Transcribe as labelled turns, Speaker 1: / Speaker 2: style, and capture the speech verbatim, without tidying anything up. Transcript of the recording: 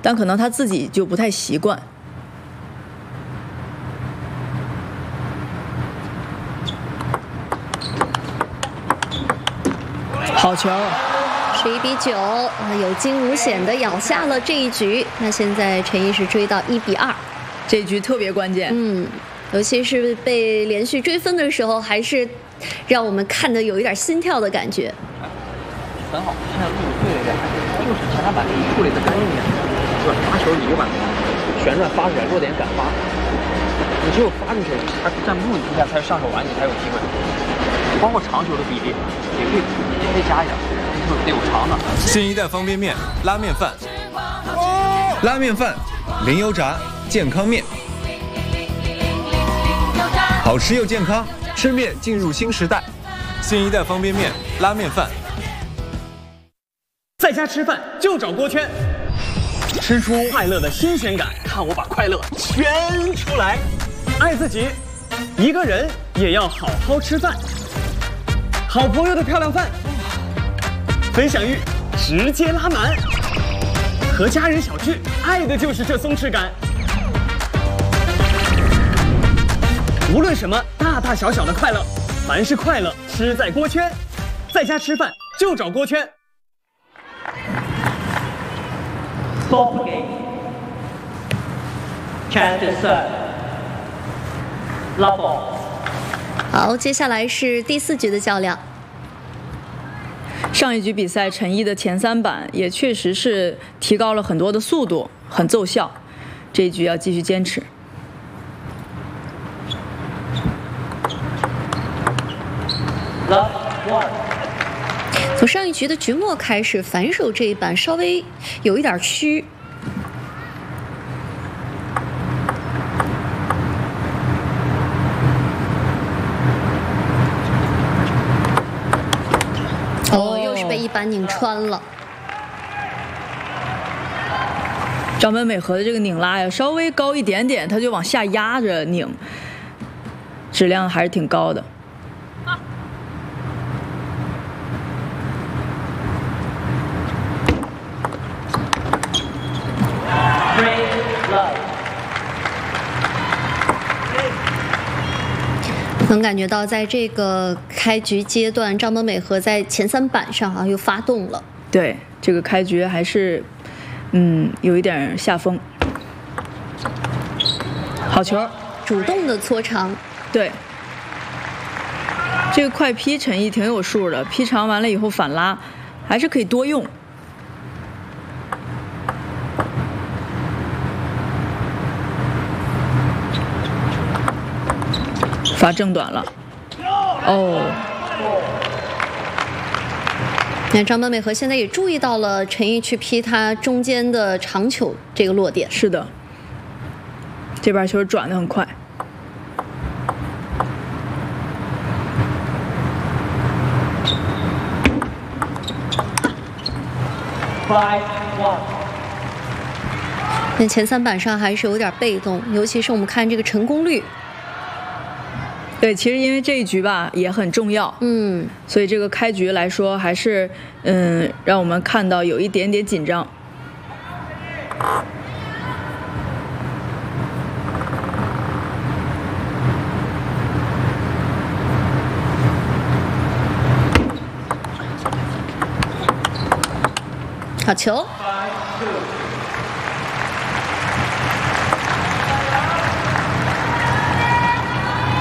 Speaker 1: 但可能他自己就不太习惯。好球！
Speaker 2: 十一比九，有惊无险的咬下了这一局。那现在陈奕是追到一比二，
Speaker 1: 这一局特别关键。
Speaker 2: 嗯，尤其是被连续追分的时候，还是让我们看得有一点心跳的感觉。
Speaker 3: 很好，现在路对了点，就是前篮板处理的干净点，是吧？发球你就敢旋转发出来，落点敢发，你只有发出去，他站不住你之下才上手完，你才有机会。包括长球的比例也可以也可以加一点，就是得有长的。
Speaker 4: 新一代方便面拉面饭，拉面饭，零油炸健康面，好吃又健康，吃面进入新时代。新一代方便面拉面饭，
Speaker 5: 在家吃饭就找锅圈，吃出快乐的新鲜感，看我把快乐全出来。爱自己，一个人也要好好吃饭。好朋友的漂亮饭，分享欲直接拉满。和家人小聚，爱的就是这松弛感。无论什么大大小小的快乐，凡是快乐吃在锅圈。在家吃饭就找锅圈。
Speaker 6: Stop game. Change serve. Love ball.
Speaker 2: 好，接下来是第四局的较量。
Speaker 1: 上一局比赛，陈奕的前三板也确实是提高了很多的速度，很奏效。这一局要继续坚持。
Speaker 6: Love one.
Speaker 2: 从上一局的局末开始，反手这一板稍微有一点虚。哦，又是被一板拧穿了。
Speaker 1: 张本美和的这个拧拉呀，稍微高一点点，它就往下压着拧，质量还是挺高的。
Speaker 2: 能感觉到，在这个开局阶段，张本美和在前三板上啊又发动了。
Speaker 1: 对，这个开局还是，嗯，有一点下风。好球，
Speaker 2: 主动的搓长。
Speaker 1: 对，这个快劈陈奕挺有数的，劈长完了以后反拉，还是可以多用。发正短了，哦。
Speaker 2: 那张本美和现在也注意到了陈奕去劈他中间的长球这个落点。
Speaker 1: 是的，这边球转得很快。
Speaker 6: Five one.
Speaker 2: 那前三板上还是有点被动，尤其是我们看这个成功率。
Speaker 1: 对，其实因为这一局吧也很重要，
Speaker 2: 嗯，
Speaker 1: 所以这个开局来说还是嗯让我们看到有一点点紧张。
Speaker 2: 好球！